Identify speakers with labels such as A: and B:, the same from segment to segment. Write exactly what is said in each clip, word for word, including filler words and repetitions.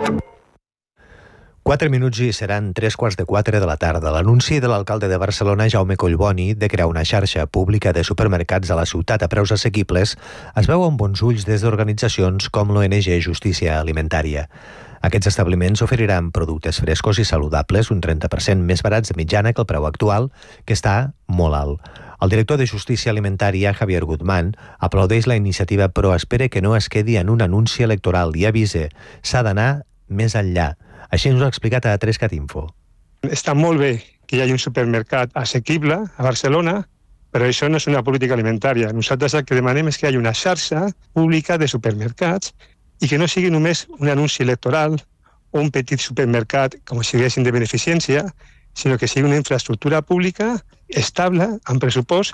A: Quatre minuts i seran tres quarts de quatre de la tarda. L'anunci de l'alcalde de Barcelona, Jaume Collboni, de crear una xarxa pública de supermercats a la ciutat a preus assequibles es veu amb bons ulls des d'organitzacions com l'O N G Justícia Alimentària. Aquests establiments oferiran productes frescos i saludables un trenta per cent més barats de mitjana que el preu actual, que està molt alt. El director de Justícia Alimentària, Javier Guzmán, aplaudeix la iniciativa però espera que no es quedi en un anunci electoral i avisa s'ha d'anar més enllà. Així ens ho ha explicat a Trescat Info.
B: Està molt bé que hi hagi un supermercat assequible a Barcelona, però això no és una política alimentària. Nosaltres el que demanem és que hi hagi una xarxa pública de supermercats i que no sigui només un anunci electoral o un petit supermercat com si diguéssim de beneficència, sinó que sigui una infraestructura pública estable, amb pressupost.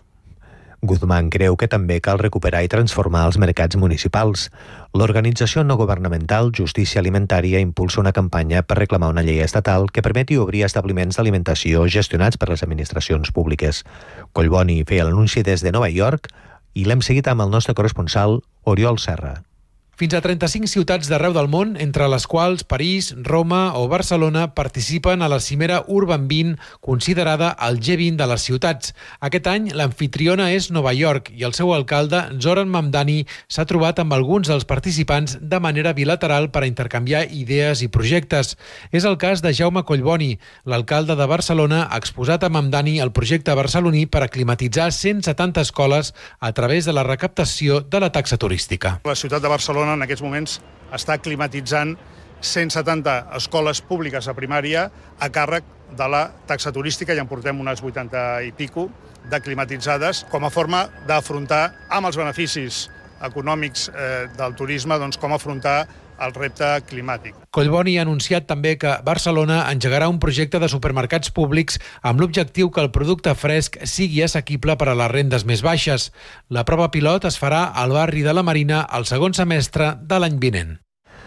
A: Guzmán creu que també cal recuperar i transformar els mercats municipals. L'organització no governamental Justícia Alimentària impulsa una campanya per reclamar una llei estatal que permeti obrir establiments d'alimentació gestionats per les administracions públiques. Collboni feia l'anunci des de Nova York i l'hem seguit amb el nostre corresponsal Oriol Serra.
C: Fins a trenta-cinc ciutats d'arreu del món, entre les quals París, Roma o Barcelona, participen a la cimera Urban vint, considerada el G vint de les ciutats. Aquest any, l'amfitriona és Nova York i el seu alcalde, Zoran Mamdani, s'ha trobat amb alguns dels participants de manera bilateral per a intercanviar idees i projectes. És el cas de Jaume Collboni. L'alcalde de Barcelona ha exposat a Mamdani el projecte barceloní per a climatitzar cent setanta escoles a través de la recaptació de la taxa turística.
D: La ciutat de Barcelona en aquests moments està climatitzant cent setanta escoles públiques a primària a càrrec de la taxa turística, ja en portem unes vuitanta i pico de climatitzades, com a forma d'afrontar amb els beneficis econòmics eh, del turisme, doncs com afrontar el repte climàtic.
C: Collboni ha anunciat també que Barcelona engegarà un projecte de supermercats públics amb l'objectiu que el producte fresc sigui assequible per a les rendes més baixes. La prova pilot es farà al barri de la Marina el segon semestre de l'any vinent.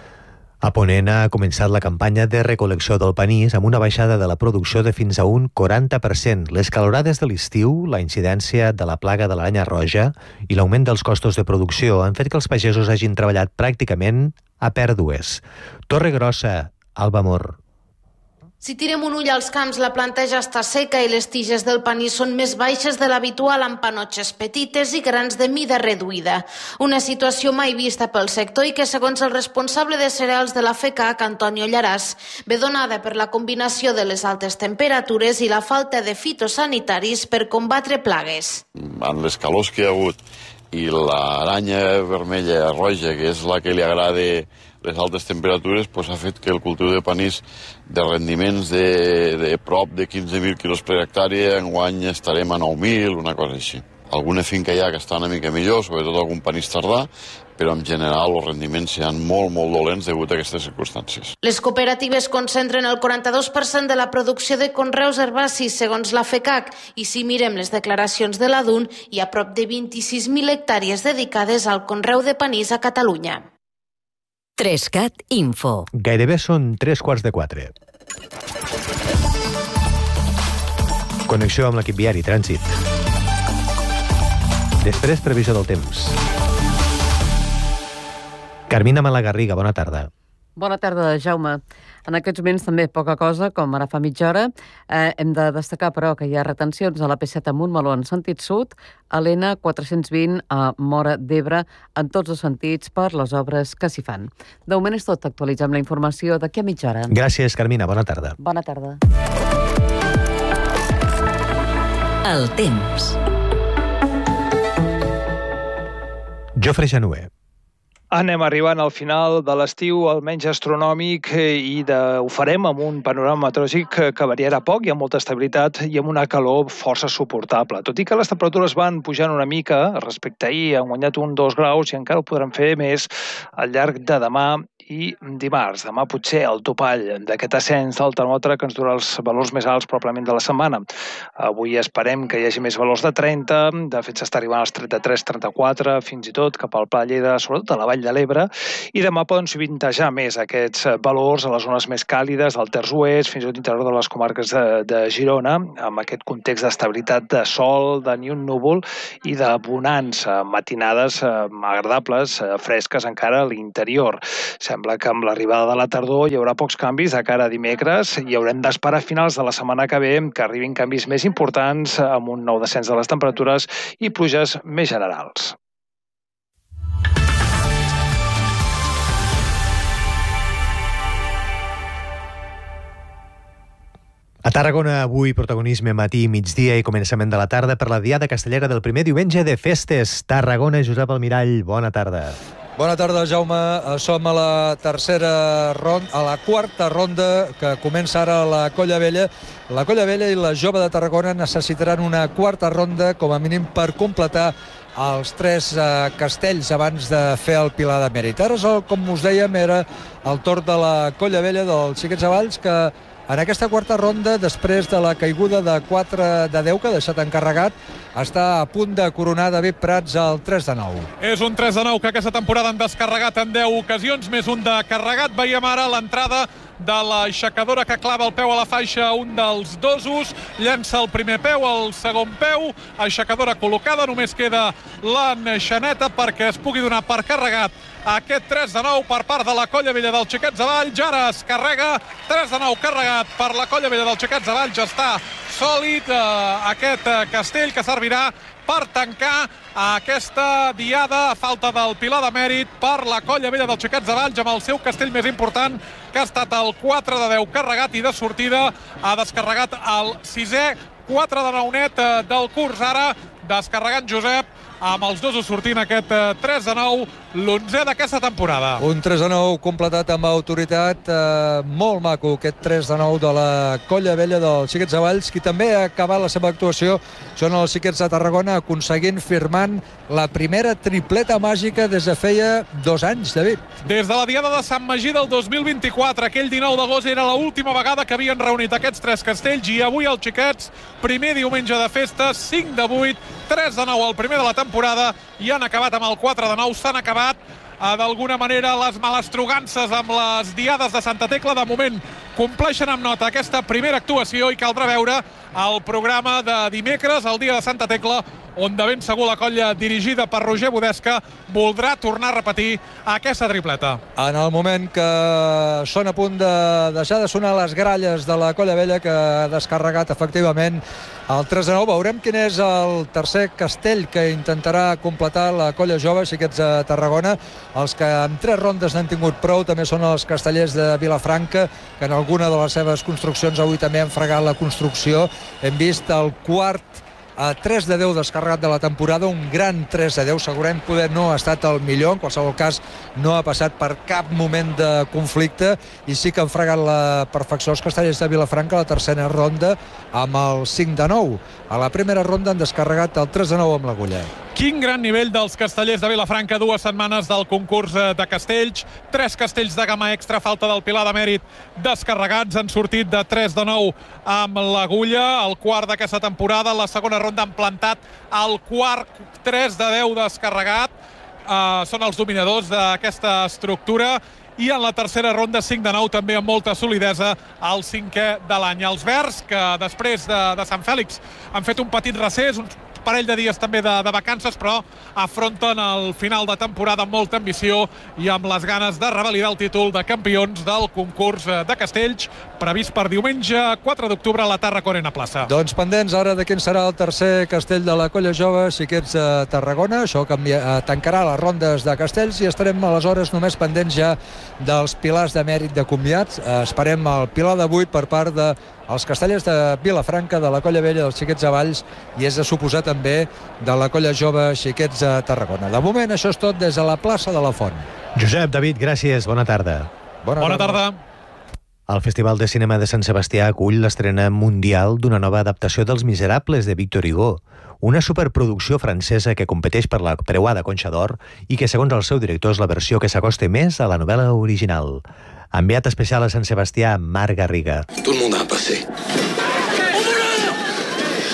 A: A Ponent ha començat la campanya de recol·lecció del panís amb una baixada de la producció de fins a un quaranta per cent. Les calorades de l'estiu, la incidència de la plaga de l'aranya roja i l'augment dels costos de producció han fet que els pagesos hagin treballat pràcticament a pèrdues. Torregrossa, Alba Mor.
E: Si tirem un ull als camps, la planta ja està seca i les tiges del panís són més baixes de l'habitual amb panotxes petites i grans de mida reduïda. Una situació mai vista pel sector i que, segons el responsable de cereals de la FECAC, Antonio Llaràs, ve donada per la combinació de les altes temperatures i la falta de fitosanitaris per combatre plagues.
F: Amb les calors que hi ha hagut i l'aranya vermella roja, que és la que li agrada les altes temperatures, doncs ha fet que el cultiu de panís de rendiments de, de prop de quinze mil quilos per hectàrea, enguany estarem a nou mil, una cosa així. Alguna finca hi ha que està una mica millor, sobretot algun panís tardà, però en general els rendiments seran molt, molt dolents degut a aquestes circumstàncies.
E: Les cooperatives concentren el quaranta-dos per cent de la producció de conreus herbacis, segons la FECAC, i si mirem les declaracions de l'A D U N, hi ha prop de vint-i-sis mil hectàrees dedicades al conreu de panís a Catalunya.
G: Trescat Info.
A: Gairebé són tres quarts de quatre. Connexió amb l'equip viari Trànsit. Després, previsió del temps. Carmina Malagarriga, bona tarda.
H: Bona tarda, Jaume. En aquests moments també poca cosa, com ara fa mitja hora. Eh, hem de destacar, però, que hi ha retencions a la P set a Montmeló en sentit sud, a l'E N quatre-cents vint a Móra d'Ebre, en tots els sentits per les obres que s'hi fan. De moment és tot. Actualitzem la informació d'aquí a mitja hora.
A: Gràcies, Carmina. Bona tarda.
H: Bona tarda.
G: El temps.
A: Jofre Januer.
I: Anem arribant al final de l'estiu, almenys astronòmic, i de, ho farem amb un panorama meteorològic que variarà poc, hi ha molta estabilitat i amb una calor força suportable. Tot i que les temperatures van pujant una mica, respecte a ahir han guanyat un dos graus i encara ho podran fer més al llarg de demà i dimarts. Demà potser el topall d'aquest ascens del termòmetre que ens durà els valors més alts probablement de la setmana. Avui esperem que hi hagi més valors de trenta, de fet s'està arribant als trenta-tres trenta-quatre, fins i tot cap al Pla de Lleida, sobretot a la Vall de l'Ebre, i demà poden sovintejar més aquests valors a les zones més càlides del Terç Oest, fins i tot interior de les comarques de, de Girona, amb aquest context d'estabilitat de sol, de ni un núvol i de bonança, matinades agradables, fresques encara a l'interior. sembla que amb l'arribada de la tardor hi haurà pocs canvis de cara a dimecres i haurem d'esperar a finals de la setmana que ve que arribin canvis més importants amb un nou descens de les temperatures i pluges més generals.
A: A Tarragona, avui, protagonisme matí, migdia i començament de la tarda per la Diada Castellera del primer diumenge de festes. Tarragona, Josep Almirall, bona tarda.
J: Bona tarda, Jaume. Som a la tercera ronda, a la quarta ronda, que comença ara la Colla Vella. La Colla Vella i la Jove de Tarragona necessitaran una quarta ronda, com a mínim, per completar els tres eh, castells abans de fer el Pilar de Mèrit. Ara, com us dèiem, era el torn de la Colla Vella dels Xiquets de Valls, que en aquesta quarta ronda, després de la caiguda de quatre de deu que ha deixat encarregat, està a punt de coronar David Prats al tres de nou.
K: És un tres de nou que aquesta temporada han descarregat en deu ocasions, més un de carregat. Veiem ara l'entrada de l'aixecadora que clava el peu a la faixa, un dels dosos, llença el primer peu, el segon peu, aixecadora col·locada, només queda l'enxaneta perquè es pugui donar per carregat aquest tres de nou per part de la Colla Vella dels Xiquets de Valls. Ara es carrega, tres de nou carregat per la Colla Vella dels Xiquets de Valls. Està sòlid eh, aquest eh, castell que servirà per tancar aquesta diada a falta del Pilar de Mèrit per la Colla Vella dels Xiquets de Valls amb el seu castell més important, que ha estat el quatre de deu carregat i de sortida ha descarregat el sisè, quatre de nou net eh, del curs. Ara descarregant Josep amb els dos sortint aquest tres de nou, l'onzè d'aquesta temporada.
J: Un tres de nou completat amb autoritat, eh, molt maco aquest tres de nou de la Colla Vella dels Xiquets de Valls, qui també ha acabat la seva actuació són els Xiquets de Tarragona, aconseguint firmant la primera tripleta màgica des de feia dos anys, David.
K: Des de la Diada de Sant Magí del dos mil vint-i-quatre, aquell dinou d'agost era l'última vegada que havien reunit aquests tres castells i avui els Xiquets, primer diumenge de festa, cinc de vuit, tres de nou el primer de la temporada i han acabat amb el quatre de nou. S'han acabat eh, d'alguna manera les malastrugances amb les Diades de Santa Tecla. De moment compleixen amb nota aquesta primera actuació i caldrà veure el programa de dimecres, el dia de Santa Tecla, on de ben segur la colla dirigida per Roger Budesca voldrà tornar a repetir aquesta tripleta.
J: En el moment que són a punt de deixar de sonar les gralles de la Colla Vella, que ha descarregat efectivament el tres de nou, veurem quin és el tercer castell que intentarà completar la Colla Jove, Xiquets de Tarragona. Els que en tres rondes n'han tingut prou també són els castellers de Vilafranca, que en alguna de les seves construccions avui també han fregat la construcció. Hem vist el quart a tres de deu descarregat de la temporada, un gran tres de deu, segurament poder no ha estat el millor, en qualsevol cas no ha passat per cap moment de conflicte i sí que han fregat la perfecció els castellers de Vilafranca a la tercera ronda amb el cinc de nou. A la primera ronda han descarregat el tres de nou amb l'agulla.
K: Quin gran nivell dels castellers de Vilafranca, dues setmanes del concurs de castells, tres castells de gamma extra, falta del Pilar de Mèrit descarregats, han sortit de tres de nou amb l'agulla, el quart d'aquesta temporada. La segona ronda han plantat el quart tres de deu descarregat, uh, són els dominadors d'aquesta estructura, i en la tercera ronda cinc de nou també amb molta solidesa, el cinquè de l'any. Els verds, que després de, de Sant Fèlix han fet un petit recés, un parell de dies també de, de vacances, però afronten el final de temporada amb molta ambició i amb les ganes de revalidar el títol de campions del concurs de castells previst per diumenge quatre d'octubre a la Tàrraco Arena Plaça.
J: Doncs pendents ara de quin serà el tercer castell de la Colla Jove, Xiquets de Tarragona. Això canvia, eh, tancarà les rondes de castells i estarem aleshores només pendents ja dels pilars de mèrit de comiats. Eh, esperem el pilar de vuit per part de els castellers de Vilafranca, de la Colla Vella dels Xiquets de Valls i és de suposar també de la Colla Jove Xiquets de Tarragona. De moment això és tot des de la plaça de la Font.
A: Josep, David, gràcies, bona tarda.
J: Bona,
K: bona tarda.
A: El Festival de Cinema de Sant Sebastià acull l'estrena mundial d'una nova adaptació dels Miserables de Victor Hugo, una superproducció francesa que competeix per la preuada Conxa d'Or i que, segons el seu director, és la versió que s'acosta més a la novel·la original. Enviat especial a Sant Sebastià, Marc Garriga.
L: Tout le monde a un passé.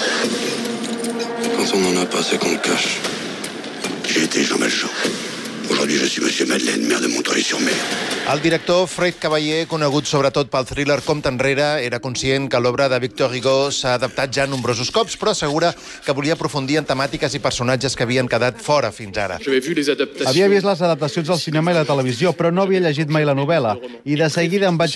L: Quand on en a pas, c'est qu'on le cache. J'ai été Jean Valjean. Aujourd'hui, je suis Monsieur Madeleine, maire de Montreuil-sur-Mer.
M: El director Fred Cavaller, conegut sobretot pel thriller Compte enrere, era conscient que l'obra de Victor Hugo s'ha adaptat ja nombrosos cops, però assegura que volia aprofundir en temàtiques i personatges que havien quedat fora fins ara.
N: Havia vist les adaptacions al cinema i la televisió, però no havia llegit mai la novel·la. I de seguida em vaig